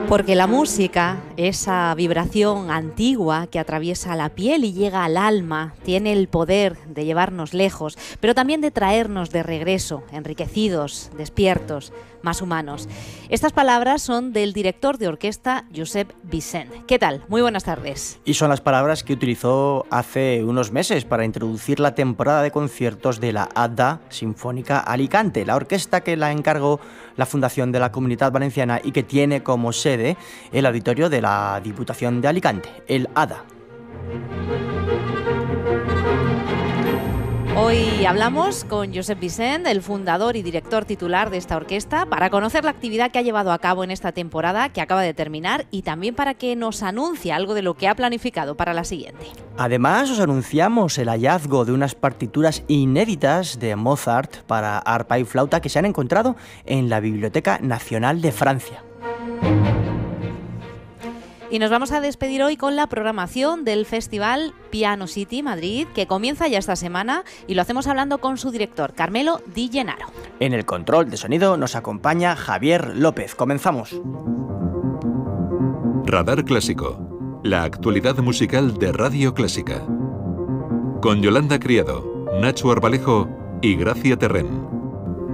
Porque la música, esa vibración antigua que atraviesa la piel y llega al alma, tiene el poder de llevarnos lejos, pero también de traernos de regreso, enriquecidos, despiertos, más humanos. Estas palabras son del director de orquesta Josep Vicent. ¿Qué tal? Muy buenas tardes. Y son las palabras que utilizó hace unos meses para introducir la temporada de conciertos de la ADA Sinfónica Alicante, la orquesta que la encargó la Fundación de la Comunitat Valenciana y que tiene como sede el auditorio de la Diputación de Alicante, el ADA. Hoy hablamos con Josep Vicent, el fundador y director titular de esta orquesta, para conocer la actividad que ha llevado a cabo en esta temporada que acaba de terminar y también para que nos anuncie algo de lo que ha planificado para la siguiente. Además, os anunciamos el hallazgo de unas partituras inéditas de Mozart para arpa y flauta que se han encontrado en la Biblioteca Nacional de Francia. Y nos vamos a despedir hoy con la programación del Festival Piano City Madrid, que comienza ya esta semana, y lo hacemos hablando con su director, Carmelo Di Gennaro. En el control de sonido nos acompaña Javier López. Comenzamos. Radar Clásico, la actualidad musical de Radio Clásica. Con Yolanda Criado, Nacho Arbalejo y Gracia Terrén.